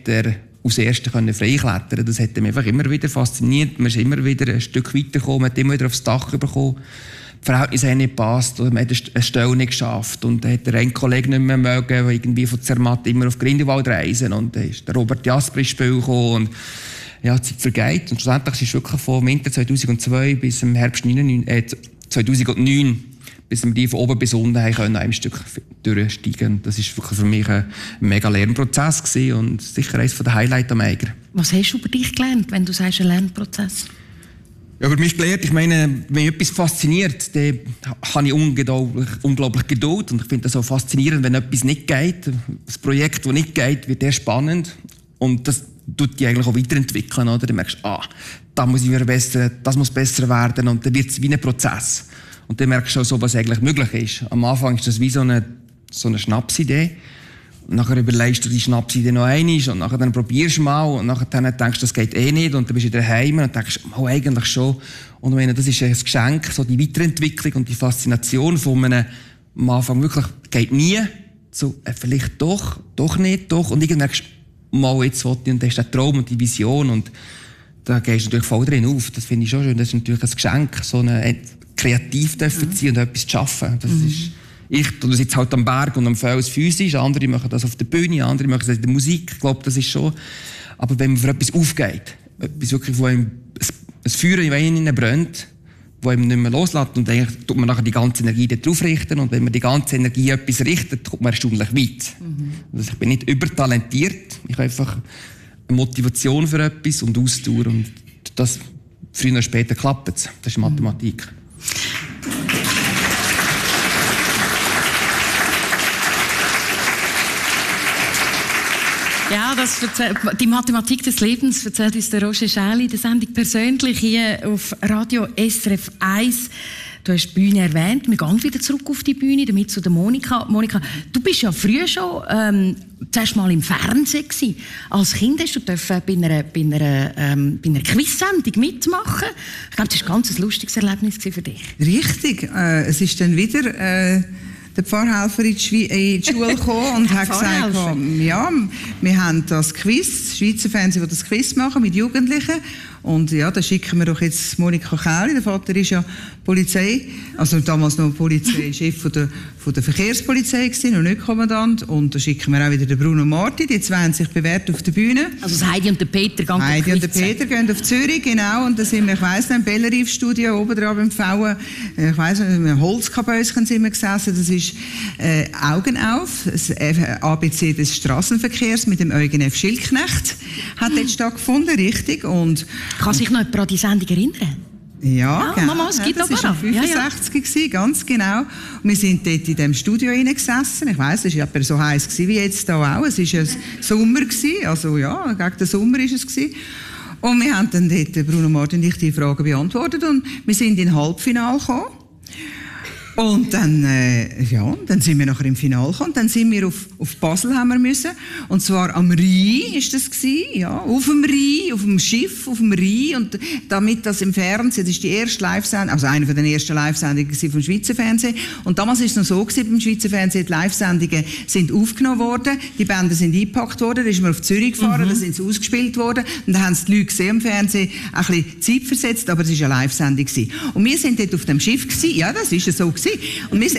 hat er als Erster freiklettern. Das hat mich einfach immer wieder fasziniert. Man ist immer wieder ein Stück weitergekommen, man hat immer wieder aufs Dach bekommen. Die Verhältnisse haben nicht gepasst, man hat eine Stelle nicht geschafft. Und dann hat der ein Kollege nicht mehr mögen, der irgendwie von Zermatt immer auf Grindelwald reisen. Und dann ist der Robert Jasper ins Spiel gekommen. Und ja, die Zeit vergeht. Und schlussendlich ist es wirklich vom Winter 2002 bis im Herbst 2009 bis wir die von oben bis unten können, ein Stück durchsteigen. Das war wirklich für mich ein mega Lernprozess gewesen und sicher eines der Highlights am Eiger. Was hast du über dich gelernt, wenn du sagst, ein Lernprozess? Ja, über mich gelernt, ich meine, wenn mich etwas fasziniert, dann habe ich unglaublich Geduld und ich finde das auch faszinierend, wenn etwas nicht geht. Das Projekt, das nicht geht, wird erst spannend und das tut dich eigentlich auch weiterentwickeln. Oder? Dann merkst du, da muss ich verbessern, das muss besser werden und dann wird es wie ein Prozess. Und dann merkst du auch so, was eigentlich möglich ist. Am Anfang ist das wie so eine Schnapsidee. Und nachher überlegst du die Schnapsidee noch einmal und nachher dann probierst du mal und nachher dann denkst du, das geht eh nicht und dann bist du wieder heim und denkst, eigentlich schon. Und ich meine, das ist ein Geschenk, so die Weiterentwicklung und die Faszination von einem am Anfang wirklich, geht nie, so vielleicht doch nicht, doch. Und irgendwann merkst du, mal jetzt will ich, und dann hast du den Traum und die Vision und da gehst du natürlich voll drin auf. Das finde ich schon schön, das ist natürlich ein Geschenk, so eine kreativ dürfen sein und etwas zu schaffen. Das ist, ich tue jetzt halt am Berg und am Fels physisch, andere machen das auf der Bühne, andere machen das in der Musik. Ich glaube, das ist schon. Aber wenn man für etwas aufgeht, etwas wirklich, wo einem ein Feuer in einem brennt, wo einem nicht mehr loslässt und dann tut man nachher die ganze Energie darauf richten und wenn man die ganze Energie etwas richtet, kommt man erstaunlich weit. Also ich bin nicht übertalentiert, ich habe einfach eine Motivation für etwas und Ausdauer und das früher oder später klappt es. Das ist Mathematik. Ja, die Mathematik des Lebens erzählt uns der Roger Schäli, der Sendung persönlich hier auf Radio SRF 1. Du hast die Bühne erwähnt. Wir gehen wieder zurück auf die Bühne, damit zu der Monika. Monika, du bist ja früher schon zuerst mal im Fernsehen gewesen. Als Kind hast du bei einer Quiz-Sendung mitmachen. Ich glaube, das war ein ganz lustiges Erlebnis für dich. Richtig. Es ist dann wieder der Pfarrhelfer in die Schule gekommen und hat gesagt, ja, wir haben das Quiz, das Schweizer Fernsehen, das das Quiz machen mit Jugendlichen. Und ja, da schicken wir doch jetzt Monika Kähli, der Vater ist ja Polizei, also damals noch Chef von der Verkehrspolizei gewesen, und nicht Kommandant. Und da schicken wir auch wieder den Bruno Marti, die zwei haben sich bewährt auf der Bühne. Also das Heidi und der Peter gehen Heidi und der Peter gehen auf Zürich, genau, und da sind wir, ich weiss noch, im Bellerive-Studio oben dran beim Pfauen, ich weiss noch, in einem Holzkabäuschen sind wir gesessen, das ist Augen auf, das ABC des Strassenverkehrs mit dem Eugen F. Schildknecht hat dort stattgefunden, richtig, und kann sich noch jemand an die Sendung erinnern? Ja, genau. Mama, es gibt das war 65 gewesen, ganz genau. Und wir sind dort in diesem Studio gesessen. Ich weiss, es war etwa so heiß wie jetzt hier auch. Es war Sommer gewesen, also ja, gegen den Sommer war es gewesen. Und wir haben dann dort, Bruno Martin und ich, die Fragen beantwortet und wir sind in Halbfinale gekommen. Und dann, dann sind wir nachher im Finale gekommen. Dann sind wir auf Basel haben wir müssen. Und zwar am Rhein ist das gewesen, ja. Auf dem Rhein, auf dem Schiff, auf dem Rhein. Und damit das im Fernsehen, das ist die erste Live-Sendung, also eine von den ersten Live-Sendungen vom Schweizer Fernsehen. Und damals ist es noch so gewesen, beim Schweizer Fernsehen, die Live-Sendungen sind aufgenommen worden, die Bänder sind eingepackt worden, dann ist man auf Zürich gefahren, dann sind sie ausgespielt worden. Und dann haben sie die Leute gesehen im Fernsehen, ein bisschen Zeit versetzt, aber es war eine Live-Sendung gewesen. Und wir sind dort auf dem Schiff gewesen, ja, das ist so gewesen. Und wir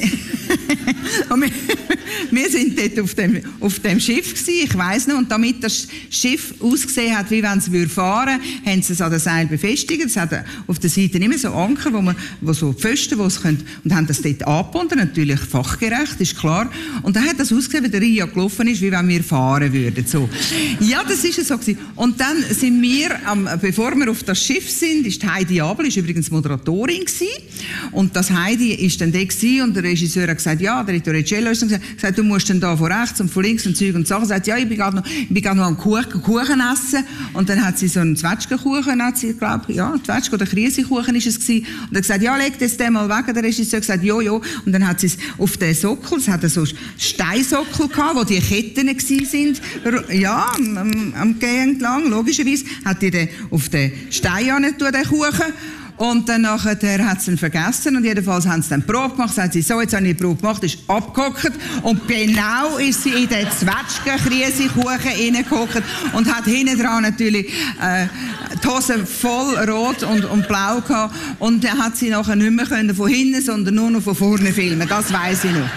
sind dort auf dem Schiff gewesen, ich weiss noch, und damit das Schiff ausgesehen hat, wie wenn es fahren würde, haben sie es an den Seil befestigt. Es hat auf der Seite immer so Anker, wo so Pfosten, wo es können, und haben das dort angebunden, natürlich fachgerecht, ist klar. Und dann hat das ausgesehen, wie der Ria gelaufen ist, wie wenn wir fahren würden. So. Ja, das ist so gewesen. Und dann sind wir, bevor wir auf das Schiff sind, ist Heidi Abel, ist übrigens Moderatorin gewesen. Und das Heidi ist dann da gewesen, und der Regisseur hat gesagt, ja, der Torricello ist dann gesagt, du musst dann da von rechts und von links und Zeug und Sachen. Sagt, ja, ich bin gerade noch am Kuchen essen. Und dann hat sie so einen Zwetschgenkuchen, glaube ich, ja, Zwetschgen- oder Krisekuchen ist es gewesen. Und er hat gesagt, ja, leg das den mal weg. Der Regisseur hat gesagt, jo. Und dann hat sie es auf den Sockel, es hat so Steinsockel gehabt, wo die Ketten sind, ja, am Geh entlang, logischerweise, hat die den auf den Stein tun, den Kuchen. Und dann nachher hat sie ihn vergessen und jedenfalls haben sie dann die Probe gemacht. Sagt sie, so, jetzt habe ich die Probe gemacht, ist abgehockt und genau ist sie in den Zwetschgen-Kriesekuchen reingehockt und hat hinten dran natürlich die Hose voll rot und blau gehabt und dann hat sie nachher nicht mehr können von hinten, sondern nur noch von vorne filmen. Das weiss ich noch.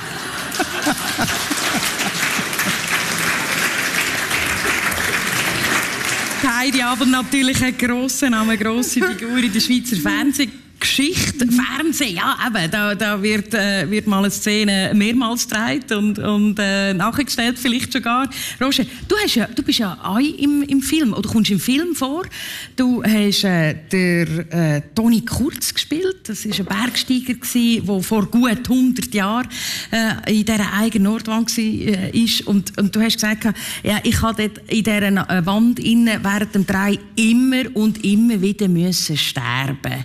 Heidi Abel natürlich ein grosser Name, eine grosse Figur in der Schweizer Fernsehgeschichte. Fernsehen, ja, eben, da wird mal eine Szene mehrmals gedreht und nachgestellt, vielleicht sogar. Roger, du bist ja auch im Film, oder kommst im Film vor. Du hast Toni Kurz gespielt. Das war ein Bergsteiger, der vor gut 100 Jahren in dieser eigenen Nordwand war. Und du hast gesagt, ja, ich habe dort in dieser Wand innen während dem Dreh immer und immer wieder müssen sterben.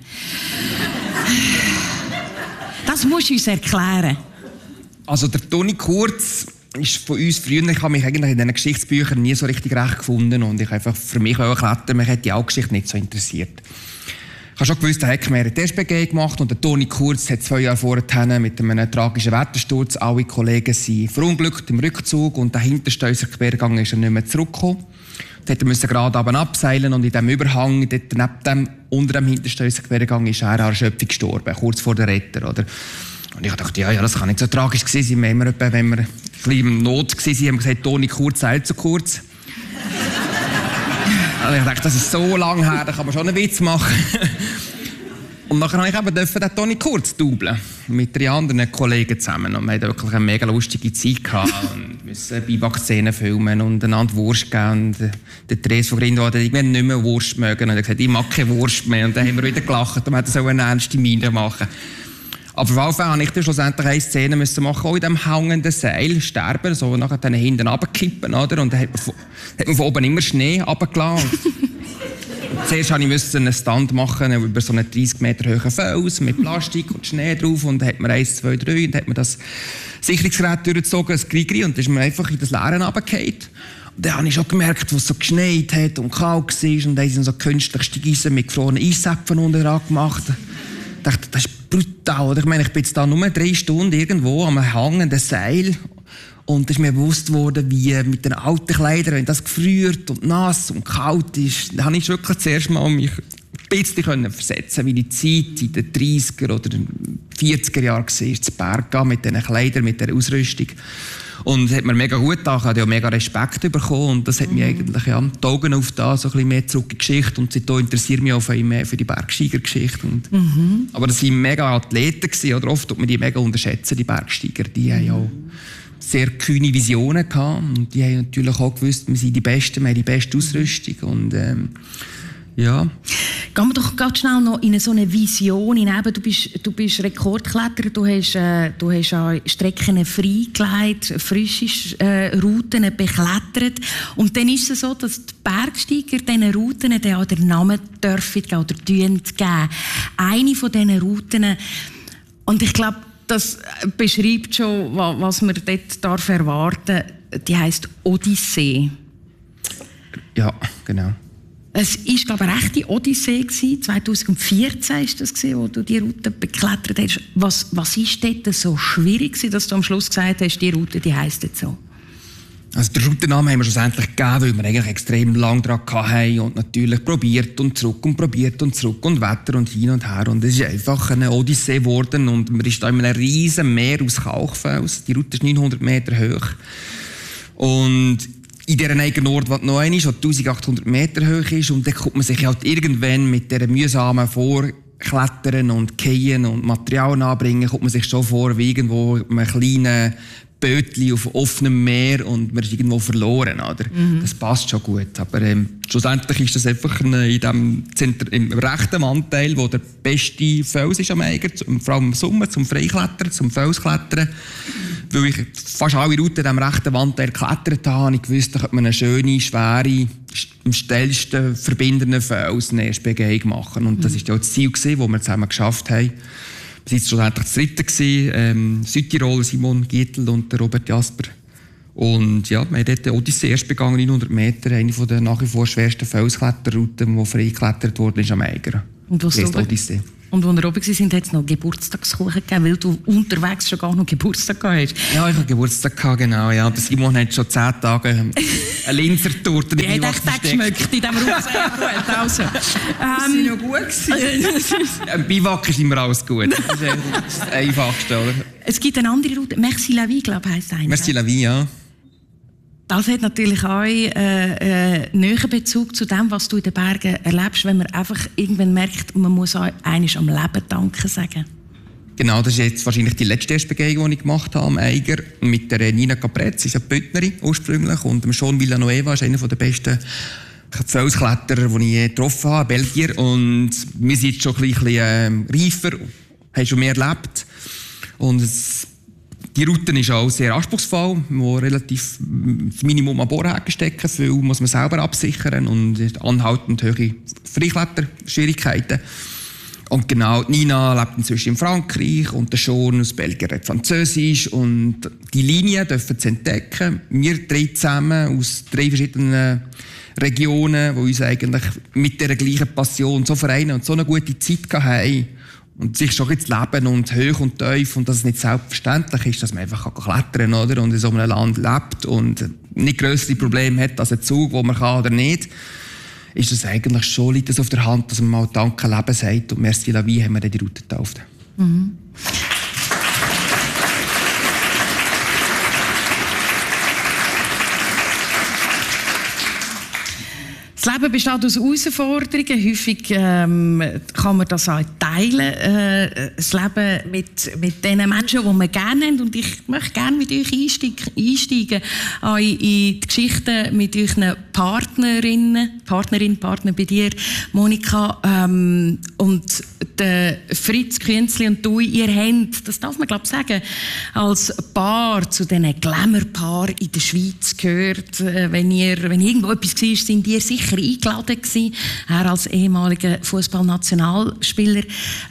Das musst du uns erklären. Also der Toni Kurz ist von uns früher, ich habe mich eigentlich in diesen Geschichtsbüchern nie so richtig recht gefunden und ich einfach für mich auch klettern, mich hat die Geschichte nicht so interessiert. Ich habe schon gewusst, er hat mehrere SBG gemacht und der Toni Kurz hat 2 Jahre vorher mit einem tragischen Wettersturz alle Kollegen sind verunglückt im Rückzug und der hinterste Quergang ist er nicht mehr zurückgekommen. Dort musste er gerade abseilen und in diesem Überhang, dort neben dem, unter dem hintersten Quergang, ist er an Erschöpfung gestorben, kurz vor der Retter. Oder? Und ich dachte, ja, das kann nicht so tragisch gewesen sein. Wenn wir ein bisschen in Not waren, haben wir gesagt, Toni Kurz eilt zu kurz. Also ich dachte, das ist so lang her, da kann man schon einen Witz machen. Und nachher durfte ich den Toni Kurz doublen, mit 3 anderen Kollegen zusammen. Und wir hatten wirklich eine mega lustige Zeit gehabt. Und mussten Biwak-Szenen filmen und einander Wurst geben. Und der Therese von Grindwald hat irgendwann nicht mehr Wurst mögen. Und er hat gesagt, ich mag keine Wurst mehr. Und dann haben wir wieder gelacht und man so eine ernste Miene machen. Aber auf jeden Fall musste ich dann schlussendlich eine Szene machen, auch in diesem hängenden Seil sterben, so nachher dann hinten runterkippen, oder? Und dann hat man von oben immer Schnee runtergelassen. Zuerst musste ich einen Stand machen über so einen 30 Meter hohen Fels mit Plastik und Schnee drauf. Und dann hat man 1, 2, 3 und dann hat man das Sicherungsgerät durchgezogen, das Grigri, und dann ist man einfach in das Leere runtergefallen. Und dann habe ich schon gemerkt, wo es so geschneit hat und kalt war. Und dann haben so künstlich Steigeisen mit gefrorenen Eisäpfen unten dran gemacht. Ich dachte, das ist brutal. Ich meine, ich bin jetzt da nur 3 Stunden irgendwo am hängenden Seil. Und es ist mir bewusst worden, wie mit den alten Kleidern, wenn das gefriert und nass und kalt ist, da habe ich wirklich zuerst mal mich ein bisschen versetzen, wie die Zeit in den 30er oder 40er Jahren war, zu Berg mit diesen Kleidern, mit dieser Ausrüstung. Und das hat mir mega gut getan, ich habe ja mega Respekt bekommen und das hat mich eigentlich die Augen auf das so ein bisschen mehr zurück in die Geschichte und seitdem interessiert mich auch viel mehr für die Bergsteiger-Geschichte. Aber das waren mega Athleten gewesen, oder oft tut man die mega unterschätzen, die Bergsteiger, die haben ja auch sehr kühne Visionen gehabt und die haben natürlich auch gewusst, wir sind die Besten, wir haben die beste Ausrüstung und ja. Gehen wir doch ganz schnell noch in so eine Vision hinein. Du bist Rekordkletterer, du hast auch Strecken freigelegt, frische Routen beklettert. Und dann ist es so, dass die Bergsteiger diesen Routen dann auch den Namen dürfen oder geben. Eine von diesen Routen, und ich glaube, das beschreibt schon, was man dort erwarten darf, die heisst Odyssee. Ja, genau. Es war, glaube ich, eine rechte Odyssee. 2014 war das, wo du die Route beklettert hast. Was war dort so schwierig, dass du am Schluss gesagt hast, die Route die heisst jetzt so? Also den Routennamen haben wir schlussendlich gegeben, weil wir eigentlich extrem lang daran hatten und natürlich probiert und zurück und Wetter und hin und her. Und es ist einfach eine Odyssee geworden und man ist da in einem riesen Meer aus Kalkfels. Die Route ist 900 Meter hoch. Und in dieser eigenen Nordwand noch eine, die 1800 Meter hoch ist. Und dann kommt man sich halt irgendwann mit dieser mühsamen Vorklettern und Gehen und Material anbringen, kommt man sich schon vor wie irgendwo in einem kleinen Bötchen auf offenem Meer und man ist irgendwo verloren, oder? Das passt schon gut. Aber schlussendlich ist das einfach im rechten Anteil, wo der beste Fels ist am Eiger, vor allem im Sommer, zum Freiklettern, zum Felsklettern. Weil ich fast alle Routen in diesem rechten Wandteil geklettert habe, habe ich gewusst, da könnte man eine schöne, schwere, am schnellsten verbindenden Fels eine SBG machen. Und das war ja das Ziel, das wir zusammen geschafft haben. Wir waren schlussendlich das dritte, Südtirol, Simon Gietl und der Robert Jasper. Und ja, wir haben dort die Odyssee erst begangen, 900 Meter, eine der nach wie vor schwersten Felskletterrouten, die freigeklettert wurde, ist am Eiger. Und Triest Odyssee. Und als wir oben waren, hat es noch Geburtstagskuchen gegeben, weil du unterwegs schon gar noch Geburtstag gehabt hast. Ja, ich hatte Geburtstag gehabt, genau. Ja. Der Simon hat schon 10 Tage eine Linsertorte Die hat echt geschmeckt in diesem Rucksack. Also, Das war noch gut. Im Biwak ist immer alles gut. Das ist das Einfachste, oder? es gibt eine andere Route, Merci la vie, glaube ich, heisst eine. Merci la vie, ja. Das hat natürlich auch näheren Bezug zu dem, was du in den Bergen erlebst, wenn man einfach irgendwann merkt, man muss auch einmal am Leben danken sagen. Genau, das ist jetzt wahrscheinlich die letzte Begehung, die ich gemacht habe am Eiger mit der Nina Capretz, ist eine Bündnerin ursprünglich, und Sean Villanueva ist einer der besten Felskletterer, die ich je getroffen habe, Belgier, und wir sind jetzt schon ein bisschen reifer, haben schon mehr erlebt, und die Route ist auch sehr anspruchsvoll, wo relativ das Minimum an Bohrhaken stecken, viel muss man selber absichern und anhaltend hohe Freikletterschwierigkeiten. Und genau, Nina lebt inzwischen in Frankreich und der Sean aus Belgien redet Französisch, und die Linien dürfen sie entdecken. Wir 3 zusammen aus 3 verschiedenen Regionen, die uns eigentlich mit dieser gleichen Passion so vereinen und so eine gute Zeit haben. Und sich schon jetzt leben und hoch und tief, und dass es nicht selbstverständlich ist, dass man einfach klettern kann, oder? Und in so einem Land lebt und nicht grössere Probleme hat als ein Zug, wo man kann oder nicht, ist das eigentlich schon, liegt das auf der Hand, dass man mal Danke Leben sagt, und Merci la vie haben wir dann die Route getauft. Mhm. Das Leben besteht aus Herausforderungen. Häufig kann man das auch teilen. Das Leben mit den Menschen, die man gerne haben. Und ich möchte gerne mit euch einsteigen auch in die Geschichten mit euren Partner bei dir, Monika. Und der Fritz Künzli und du, ihr habt, das darf man glaube ich sagen, als Paar zu diesen Glamour-Paaren in der Schweiz gehört. Wenn irgendwo etwas war, sind ihr sicher eingeladen gewesen. Er als ehemaliger Fußballnationalspieler.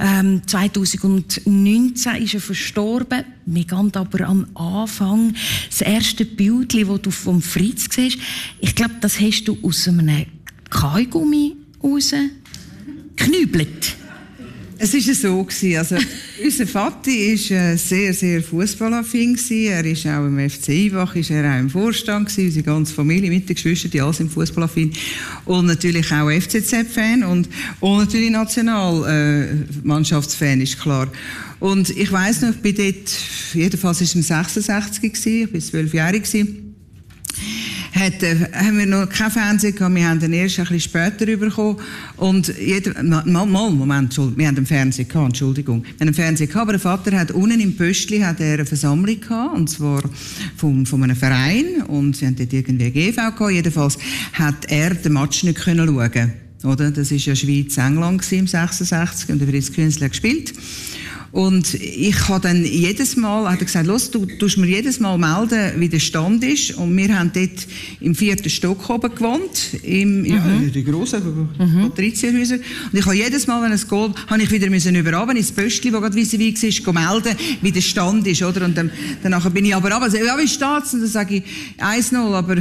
2019 ist er verstorben. Wir gehen aber am Anfang. Das erste Bild, das du vom Fritz siehst, ich glaube, das hast du aus einem Kaugummi rausgeknübelt. Es war so. Also, unser Vati war sehr, sehr fußballaffin. Er war auch im FC Ivach, ist er auch im Vorstand gewesen, unsere ganze Familie mit den Geschwistern, die alle sind fußballaffin. Und natürlich auch FCZ-Fan und natürlich Nationalmannschaftsfan, ist klar. Und ich weiss noch, ich bin dort, jedenfalls war es im 66 gewesen, ich war 12-jährig gewesen. Haben wir noch kein Fernsehen gehabt, wir haben den erst ein bisschen später bekommen. Und wir haben einen Fernseher gehabt, Entschuldigung. Wir haben einen Fernseher gehabt, aber der Vater hat unten im Pöstli eine Versammlung gehabt, und zwar von einem Verein, und sie haben dort irgendwie eine GV gehabt. Jedenfalls hat er den Match nicht schauen können. Oder? Das war ja Schweiz-England im 66 und der Fritz Künzli hat gespielt. Und ich habe dann jedes Mal, hat er gesagt, los, du tust mir jedes Mal melden, wie der Stand ist. Und wir haben dort im 4. Stock oben gewohnt, in die grossen Patrizierhäuser. Und ich habe jedes Mal, wenn es geht, habe ich wieder überrunter ins Pöstli, das gerade vis-à-vis war, melden, wie der Stand ist, oder? Und danach bin ich aber runter und sage, ja, wie steht's? Und dann sage ich 1-0, aber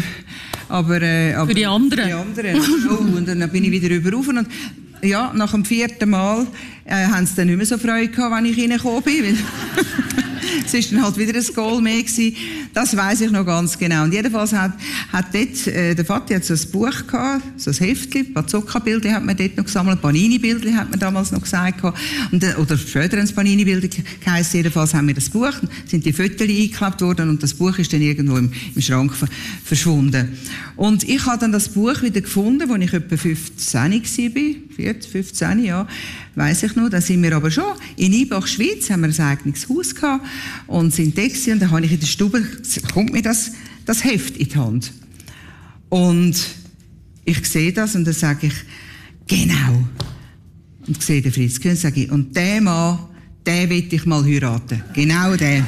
für die anderen. Oh, und dann bin ich wieder rauf. Und ja, nach dem 4. Mal haben sie dann nicht mehr so Freude gehabt, wenn ich reingekommen bin. Es war dann halt wieder ein Goal mehr gewesen. Das weiss ich noch ganz genau. Und jedenfalls hat dort, der Vati hat so ein Buch gehabt, so ein Heftchen, Bazooka-Bilder hat man dort noch gesammelt, Panini-Bilder hat man damals noch gesagt gehabt. Oder später ein Panini-Bilder geheißen. Jedenfalls haben wir das Buch, sind die Fotos eingeklebt worden, und das Buch ist dann irgendwo im Schrank verschwunden. Und ich habe dann das Buch wieder gefunden, als ich etwa 15 war, 15, ja, weiss ich noch. Da sind wir aber schon in Ibach, Schweiz, haben wir ein eigenes Haus gehabt und sind da gewesen, und dann habe ich in der Stube, kommt mir das Heft in die Hand. Und ich sehe das, und dann sage ich, genau. Und ich sehe den Fritz Künzli, sage ich, und den Mann, den will ich mal heiraten. Genau den.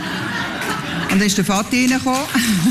Und dann ist der Vati reingekommen.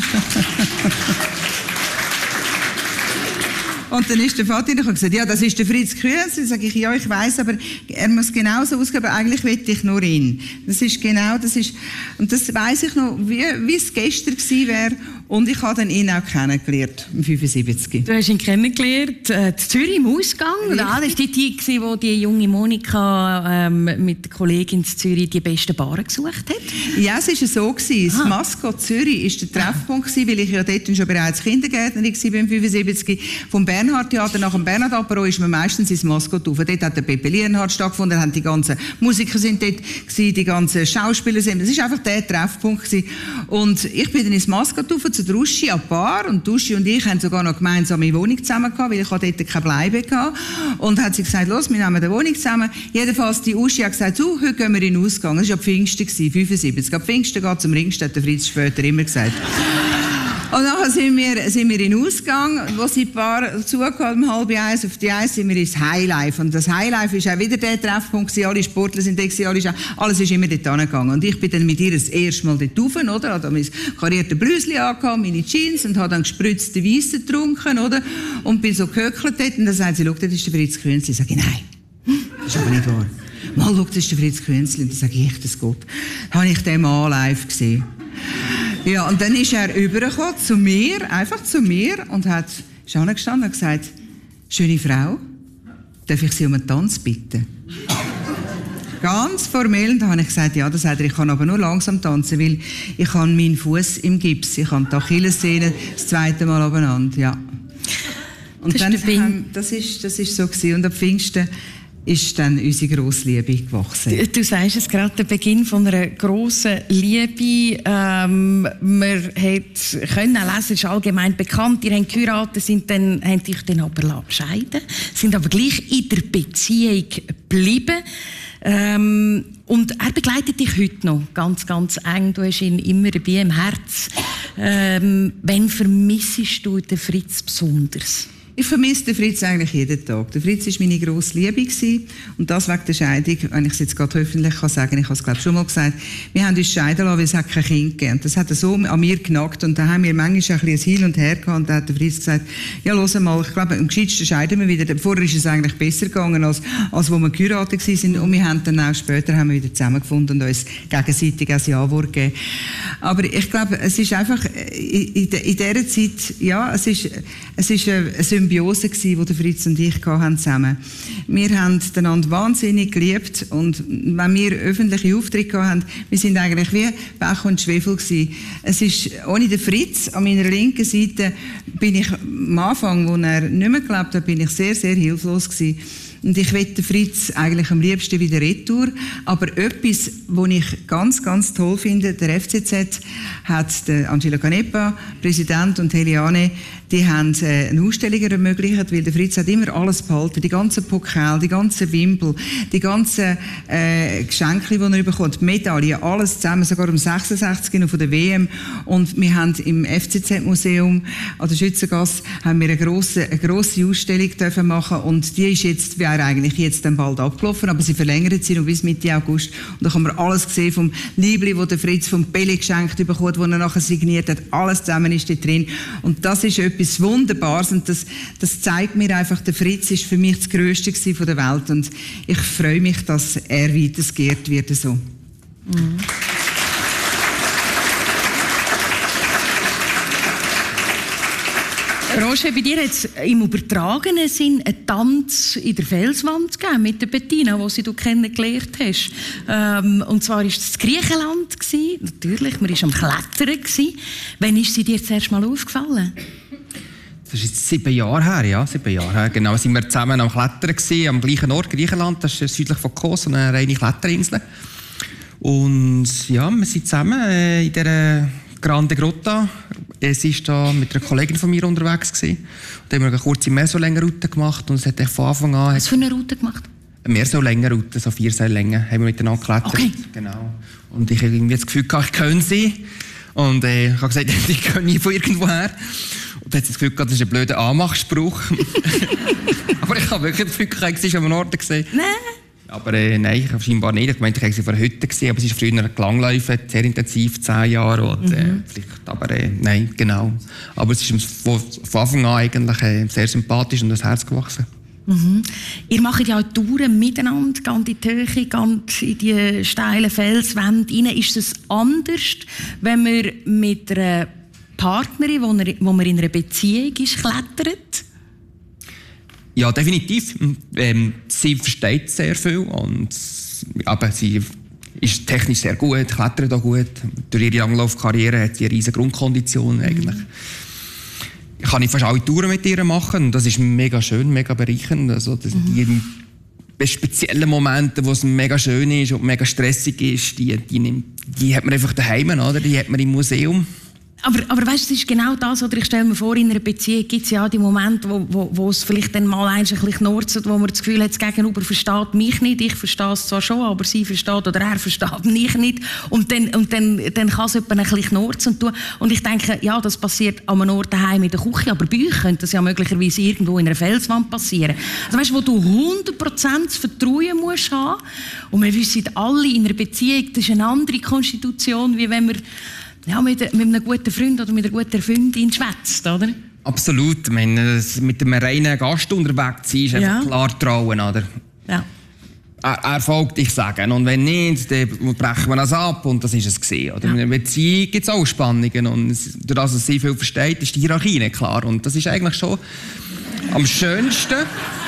Und dann ist der Vati und gesagt, ja, das ist der Fritz Künzli. Dann sage ich, ja, ich weiss, aber er muss genauso ausgeben, aber eigentlich will ich nur ihn. Und das weiss ich noch, wie es gestern gewesen wäre. Und ich habe dann ihn auch kennengelernt, im 75. Du hast ihn kennengelernt, in Zürich im Ausgang. Das war die, wo die junge Monika mit der Kollegin in Zürich die besten Baren gesucht hat? Ja, es war so. Das Maskott Zürich war der Treffpunkt, weil ich ja dort schon bereits Kindergärtnerin war, beim 75. Vom Bernhard-Theater nach dem Bernhard-Apero ist man meistens ins Maskott rauf. Dort hat der Pepe Lienhardt stattgefunden, da haben die ganzen Musiker sind dort gewesen, die ganzen Schauspieler sind. Das war einfach der Treffpunkt gewesen. Und ich bin dann ins Maskott rauf, zu der Uschi an die Bar, und Uschi und ich haben sogar noch gemeinsame Wohnung zusammen gehabt, weil ich dort keine Bleibe hatte. Und hat sie gesagt, los, wir nehmen eine Wohnung zusammen. Jedenfalls, die Uschi hat gesagt, so, heute gehen wir in den Ausgang. Das war ab Pfingsten, 75. Ab Pfingsten geht zum Ringstedt, hat der Fritz später immer gesagt. Und nachher sind wir in den Ausgang, wo sie die Bar zugehört, um 12:30 auf die 1 sind wir ins Highlife. Und das Highlife ist auch wieder der Treffpunkt, alle Sportler sind da, alles ist immer dort hingegangen. Und ich bin dann mit ihr das erste Mal dort rauf, oder? Ich habe mein kariertes Blüsli angehabt, meine Jeans, und habe dann gespritzte Weisse getrunken, oder? Und bin so gehöckelt dort, und dann sagt sie, schau, das ist der Fritz Künzli. Ich sage, nein, das ist aber nicht wahr. Mal, schau, das ist der Fritz Künzli. Und dann sage ich, das Gott. Dann habe ich den Mann live gesehen. Ja, und dann ist er übergekommen zu mir, einfach zu mir, und ist angestanden und gesagt, schöne Frau, darf ich Sie um einen Tanz bitten? Ganz formell, und dann habe ich gesagt, ja, das sagt er, ich kann aber nur langsam tanzen, weil ich habe meinen Fuß im Gips, ich habe die Achillessehne das zweite Mal abeinander, ja. Und das dann, das ist so gewesen, und ab Pfingsten ist dann unsere grosse Liebe gewachsen. Du sagst es gerade, der Beginn von einer grossen Liebe. Man können lesen, es ist allgemein bekannt, ihr habt geheiratet, haben dich dann aber scheiden, sind aber gleich in der Beziehung geblieben. Und er begleitet dich heute noch ganz, ganz eng. Du hast ihn immer dabei im Herz. Wann vermissest du den Fritz besonders? Ich vermisse den Fritz eigentlich jeden Tag. Der Fritz war meine grosse Liebe gewesen. Und das wegen der Scheidung, wenn ich es jetzt gerade öffentlich sagen kann, ich habe es glaube schon mal gesagt, wir haben uns scheiden lassen, weil es kein Kind gegeben. Das hat so an mir genagt, und da haben wir manchmal ein Hin und Her gehabt, und da hat der Fritz gesagt, ja, hör mal, ich glaube, am gescheitsten scheiden wir wieder. Vorher ist es eigentlich besser gegangen, als wo wir geheiratet waren, und wir haben dann auch später wieder zusammengefunden und uns gegenseitig ein Ja-Wort gegeben. Aber ich glaube, es ist einfach, in dieser Zeit, ja, es ist eine Symbiose gewesen, die der Fritz und ich hatten zusammen. Wir haben einander wahnsinnig geliebt, und wenn wir öffentliche Aufträge hatten, wir sind eigentlich wie Pech und Schwefel gewesen. Es ist, ohne den Fritz an meiner linken Seite bin ich am Anfang, wo er nicht mehr gelebt hat, bin ich sehr, sehr hilflos gewesen. Und ich möchte den Fritz eigentlich am liebsten wieder retour. Aber etwas, was ich ganz, ganz toll finde, der FCZ hat der Angelo Canepa, Präsident, und Heliane, die haben eine Ausstellung ermöglicht, weil der Fritz hat immer alles behalten. Die ganzen Pokal, die ganzen Wimpel, die ganzen Geschenke, die er bekommt, Medaillen, alles zusammen, sogar um 66 noch von der WM. Und wir haben im FCZ-Museum an der Schützengasse haben wir eine grosse Ausstellung dürfen machen, und die ist jetzt, wäre eigentlich jetzt dann bald abgelaufen, aber sie verlängert sie noch bis Mitte August. Und da haben wir alles gesehen vom Liebli, wo der Fritz vom Pelle geschenkt bekommt, wo er nachher signiert hat. Alles zusammen ist da drin. Und das ist etwas Wunderbares, und das zeigt mir einfach, der Fritz ist für mich das Grösste von der Welt, und ich freue mich, dass er weitergeehrt wird so. Mhm. Roger, bei dir hat es im übertragenen Sinn einen Tanz in der Felswand gegeben mit der Bettina, die du kennengelernt hast. Und zwar war es Griechenland. Natürlich, man war am Klettern. Wann ist sie dir zuerst mal aufgefallen? Das ist jetzt 7 Jahre her, ja, 7 Jahre her. Genau, sind wir zusammen am Klettern gewesen, am gleichen Ort, Griechenland. Das ist südlich von Kos, eine reine Kletterinsel. Und ja, wir sind zusammen in dieser Grande Grotta. Sie war da mit einer Kollegin von mir unterwegs gewesen. Und haben wir eine kurze Meersäulenroute gemacht, und es hat von Anfang an... Was für eine Route gemacht? Eine Meersäulenroute, so 4 Seillängen, haben wir miteinander geklettert. Okay. Genau. Und ich habe irgendwie das Gefühl gehabt, ich kenne sie. Und ich habe gesagt, ich komme nie von irgendwoher. Und dann hat sie das Gefühl gehabt, das ist ein blöder Anmachspruch. Aber ich habe wirklich das Gefühl gehabt, sie ist am Norden gesehen. Nein. Aber nein, ich habe scheinbar nicht. Ich meinte, ich habe sie vor heute gesehen, aber sie ist früher gelangläufen, sehr intensiv, 10 Jahre. Und, vielleicht, aber nein, genau. Aber es ist von Anfang an eigentlich sehr sympathisch und das Herz gewachsen. Mhm. Ihr macht ja auch Touren miteinander, geht in die Höhe, geht in die steilen Felswände rein. Ist es anders, wenn man mit einer Partnerin, wo man in einer Beziehung ist, klettert? Ja, definitiv. Sie versteht sehr viel und aber sie ist technisch sehr gut, klettert auch gut. Durch ihre Langlaufkarriere hat sie eine riesige Grundkondition eigentlich. Kann ich fast alle Touren mit ihr machen und das ist mega schön, mega bereichernd. Also die speziellen Momente, wo es mega schön ist und mega stressig ist, die hat man einfach daheim, oder? Die hat man im Museum. Aber weißt, das ist genau das, oder ich stelle mir vor, in einer Beziehung gibt es ja die Momente, wo es vielleicht dann mal ein bisschen knurzt, wo man das Gefühl hat, das Gegenüber versteht mich nicht, ich verstehe es zwar schon, aber sie versteht oder er versteht mich nicht und dann kann es jemand ein bisschen knurzen und ich denke, ja, das passiert an einem Ort daheim in der Küche, aber bei euch könnte das ja möglicherweise irgendwo in einer Felswand passieren. Also weißt, wo du 100% das Vertrauen musst haben und wir wissen alle, in einer Beziehung, das ist eine andere Konstitution, wie wenn wir mit einem guten Freund oder mit einer guten Freundin schwätzt, oder? Absolut. Ich meine, mit einem reinen Gast unterwegs sein, ist einfach klar trauen, oder? Ja. Er folgt, ich sage. Und wenn nicht, dann brechen wir das ab und das ist es gewesen, oder? Ja. In einer Beziehung gibt es auch Spannungen und durch das, dass sie viel versteht, ist die Hierarchie nicht klar. Und das ist eigentlich schon am schönsten,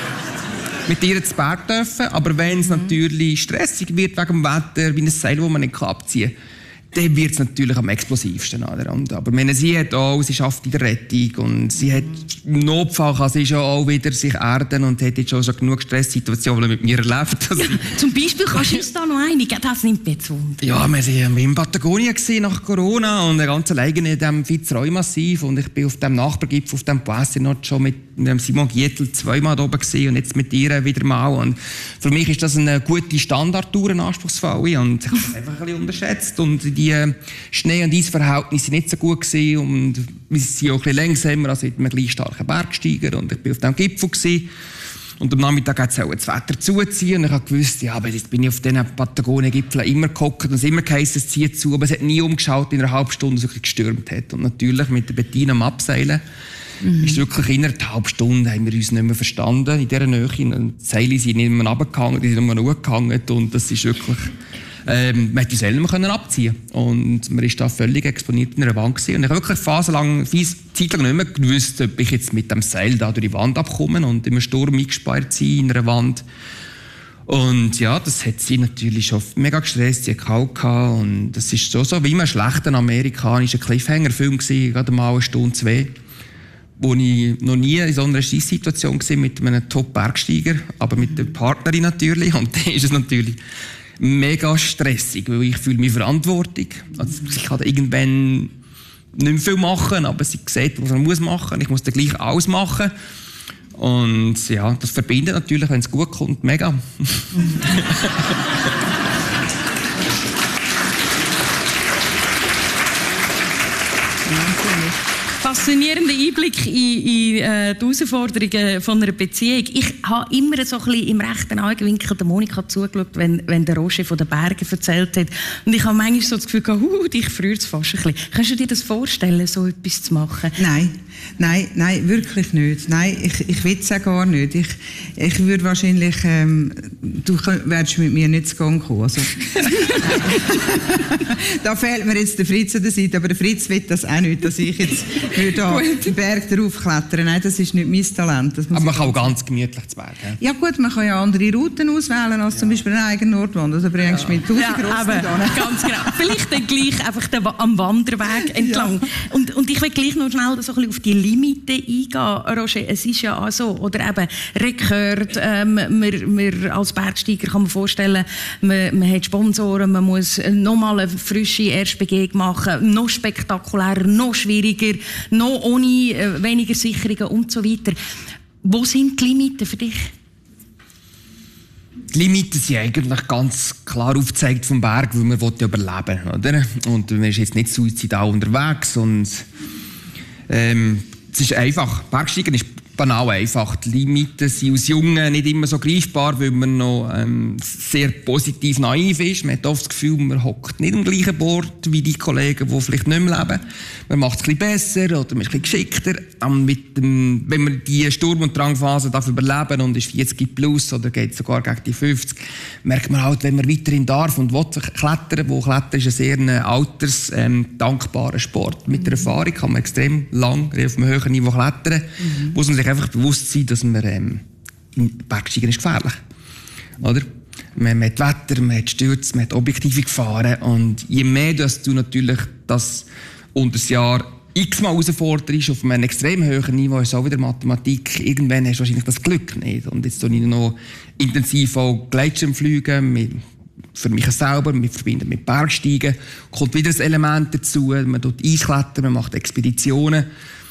mit ihr zu Berg dürfen. Aber wenn es natürlich stressig wird wegen dem Wetter, wie ein Seil, das man nicht abziehen kann, dann wird es natürlich am explosivsten. Aber wenn sie hat auch, sie schafft in der Rettung und sie hat im Notfall kann sie schon auch wieder sich erden und hat jetzt schon genug Stresssituationen mit mir erlebt. Ja, zum Beispiel kannst du uns da noch eine, das nimmt mich zu Wunder. Ja, wir waren in Patagonien nach Corona und ganz alleine in diesem Fitzroy-Massiv und ich bin auf dem Nachbargipfel, auf dem Poisson schon mit Simon Gietl zweimal da oben gewesen und jetzt mit ihr wieder mal. Und für mich ist das eine gute Standardtour, eine anspruchsvolle und ich habe es einfach ein bisschen unterschätzt und die Schnee- und Eisverhältnisse waren nicht so gut gewesen und wir sind auch ein bisschen langsamer als mit einem gleich starken Bergsteiger und ich war auf diesem Gipfel gewesen. Und am Nachmittag hat es auch das Wetter zuziehen und ich habe gewusst, ja, aber jetzt bin ich auf diesen Patagonien-Gipfeln immer gehockt und es immer geheißen, es zieht zu, aber es hat nie umgeschaut in einer halben Stunde, so gestürmt hat. Und natürlich mit der Bettina am Abseilen ist wirklich innerhalb einer halben Stunde haben wir uns nicht mehr verstanden in dieser Nähe. Die Seile sind nicht mehr runtergehangen, die sind nur noch hochgehangen und das ist wirklich... man konnte uns nicht mehr abziehen und man war da völlig exponiert in einer Wand gewesen. Und ich habe wirklich Zeit lang nicht mehr gewusst, ob ich jetzt mit dem Seil da durch die Wand abkomme und im Sturm eingesperrt sein in einer Wand. Und ja, das hat sie natürlich schon mega gestresst, sie hat kalt gehabt und das ist so wie in einem schlechten amerikanischen Cliffhanger-Film gewesen, gerade mal eine Stunde, zwei, wo ich noch nie in so einer Scheisssituation war mit einem Top-Bergsteiger, aber mit der Partnerin natürlich und dann ist es natürlich mega stressig, weil ich fühle mich Verantwortung. Also ich kann irgendwann nicht mehr viel machen, aber sie sieht, was man machen muss. Ich muss dann gleich alles machen. Und ja, das verbindet natürlich, wenn es gut kommt, mega. Faszinierender Einblick in die Herausforderungen von einer Beziehung. Ich habe immer so ein bisschen im rechten Augenwinkel der Monika zugeschaut, wenn der Roger von den Bergen erzählt hat. Und ich habe manchmal so das Gefühl gehabt, dich freut es fast ein bisschen. Kannst du dir das vorstellen, so etwas zu machen? Nein, wirklich nicht. Nein, ich will es auch gar nicht. Ich würde wahrscheinlich, du wärst mit mir nicht zu Gang kommen. Also, da fehlt mir jetzt der Fritz an der Seite, aber der Fritz will das auch nicht, dass ich jetzt den Berg darauf klettern. Nein, das ist nicht mein Talent. Aber man kann auch ganz gemütlich zu Berg. Ja gut, man kann ja andere Routen auswählen als zum Beispiel eine eigene Nordwand. Also bringst du mit 1000 Grossen ganz genau. Vielleicht dann gleich einfach am Wanderweg entlang. Ja. Und ich will gleich noch schnell so ein bisschen auf die Limite eingehen, Roger. Es ist ja auch so, oder eben Rekord, man als Bergsteiger kann man vorstellen, man hat Sponsoren, man muss nochmal eine frische Erstbegehung machen, noch spektakulärer, noch schwieriger, noch ohne weniger Sicherungen und so weiter. Wo sind die Limiten für dich? Die Limiten sind eigentlich ganz klar aufgezeigt vom Berg, weil man ja überleben will, oder? Und man ist jetzt nicht suizidal unterwegs und es ist einfach. Bergsteigen ist banal einfach. Die Limiten sind als Junge nicht immer so greifbar, weil man noch sehr positiv naiv ist. Man hat oft das Gefühl, man hockt nicht am gleichen Bord wie die Kollegen, die vielleicht nicht mehr leben. Man macht es ein bisschen besser oder man ist ein bisschen geschickter. Wenn wir die Sturm- und Drangphase überleben und ist 40 plus oder geht sogar gegen die 50, merkt man halt, wenn man weiterhin darf und will klettern, wo Klettern ist ein sehr altersdankbarer Sport. Mit der Erfahrung kann man extrem lang auf einem höheren Niveau klettern. Muss man sich einfach bewusst sein, dass man Bergsteigen ist gefährlich. Oder? Man hat Wetter, man hat Stürze, man hat objektive Gefahren und je mehr dass du natürlich das unter das Jahr x-mal herausforderst auf einem extrem hohen Niveau, ist auch wieder Mathematik. Irgendwann hast du wahrscheinlich das Glück nicht. Und jetzt tue ich noch intensiv auch Gleitschirmfliegen für mich selber, wir verbinden mit Bergsteigen. Kommt wieder ein Element dazu, man tut Eisklettern, man macht Expeditionen.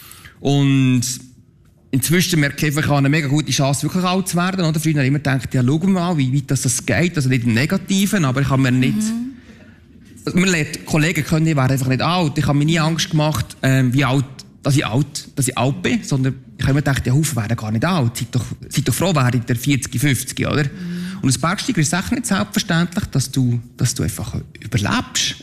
Und inzwischen merke ich, ich habe eine mega gute Chance, wirklich alt zu werden. Oder? Früher habe ich immer gedacht, ja, schauen wir mal, wie weit das geht. Also nicht im Negativen, aber ich habe mir nicht... Man lernt, Kollegen können, ich wäre einfach nicht alt. Ich habe mir nie Angst gemacht, dass ich alt bin, sondern ich habe mir gedacht, ja, Haufen werden gar nicht alt. Seid doch froh, werdet ihr 40, 50, oder? Und als Bergsteiger ist es echt nicht selbstverständlich, dass du einfach überlebst.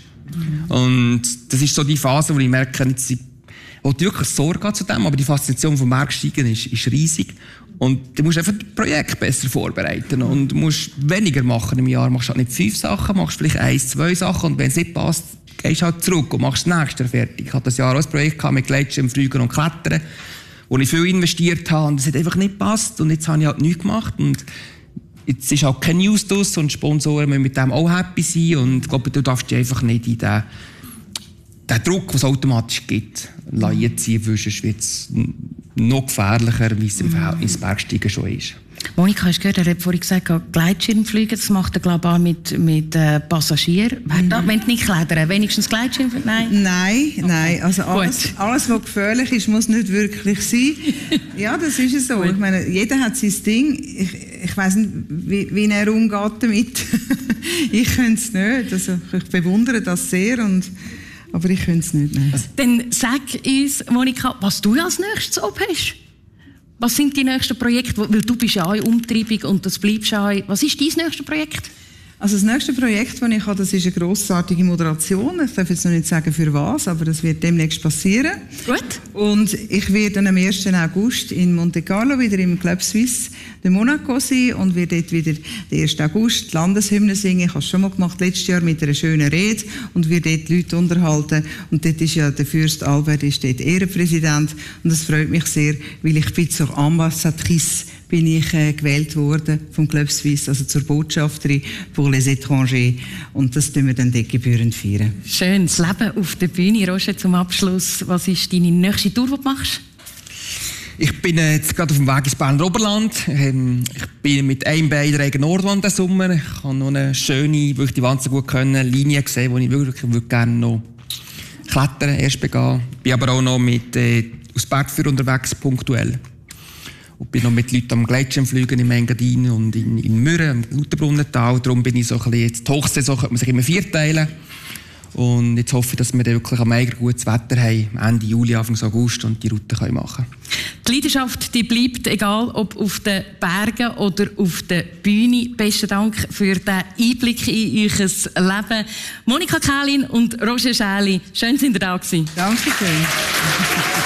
Und das ist so die Phase, wo ich merke, ich habe wirklich Sorge zu dem, aber die Faszination vom Bergsteigen ist riesig. Und du musst einfach das Projekt besser vorbereiten und du musst weniger machen im Jahr. Machst halt nicht 5 Sachen, machst vielleicht 1, 2 Sachen und wenn es nicht passt, gehst du halt zurück und machst das nächste fertig. Ich hatte das Jahr auch ein Projekt mit Gleitschirmfliegen und Klettern, wo ich viel investiert habe und es hat einfach nicht gepasst und jetzt habe ich halt nichts gemacht und jetzt ist auch keine News draus und Sponsoren müssen mit dem auch happy sein und ich glaube, du darfst dich einfach nicht in den Druck, den es automatisch gibt, einziehen, weil sonst wird es noch gefährlicher, wie es im Verhältnis Bergsteigen schon ist. Monika, hast du gehört, er hat vorhin gesagt, Gleitschirmfliegen, das macht er, glaube ich, auch mit Passagieren. Wenn nicht klettern, wenigstens Gleitschirmfliegen? Nein. Also alles, was gefährlich ist, muss nicht wirklich sein. Ja, das ist es so. Ich meine, jeder hat sein Ding. Ich weiss nicht, wie er umgeht damit. Ich könnte es nicht. Also, ich bewundere das sehr aber ich könnte es nicht. Dann sag uns, Monika, was du als nächstes oben hast. Was sind die nächsten Projekte? Weil du bist ja auch in Umtreibung und das bleibst auch. Was ist dein nächstes Projekt? Also das nächste Projekt, das ich habe, das ist eine grossartige Moderation. Ich darf jetzt noch nicht sagen, für was, aber das wird demnächst passieren. Gut. Und ich werde dann am 1. August in Monte Carlo wieder im Club Suisse de Monaco sein und werde dort wieder den 1. August die Landeshymne singen. Ich habe es schon mal gemacht, letztes Jahr mit einer schönen Rede und werde dort die Leute unterhalten. Und dort ist ja der Fürst Albert ist dort Ehrenpräsident und das freut mich sehr, weil ich bin zur Ambassadrice bin ich gewählt worden vom Club Suisse, also zur Botschafterin pour les étrangers. Und das tun wir dann dort gebührend feiern. Schön, das Leben auf der Bühne. Roger, zum Abschluss, was ist deine nächste Tour, die du machst? Ich bin jetzt gerade auf dem Weg ins Berner Oberland. Ich bin mit einem Bein in der Nordwand diesen Sommer. Ich habe noch eine schöne, wirklich die Wand so gut können, Linie gesehen, die ich wirklich gerne noch klettern, erst begehen. Ich bin aber auch noch aus Bergführer unterwegs, punktuell. Und bin noch mit Leuten am Gleitschirmfliegen im Engadin und in Mürren, im Lauterbrunnental. Darum bin ich so ein bisschen, jetzt die Hochsaison könnte man sich immer vierteilen. Und jetzt hoffe ich, dass wir dann wirklich am Eiger gutes Wetter haben, Ende Juli, Anfang August und die Route machen können. Die Leidenschaft, die bleibt, egal ob auf den Bergen oder auf der Bühne. Besten Dank für den Einblick in euer Leben. Monika Kählin und Roger Schäli, schön, dass ihr da gewesen. Danke schön.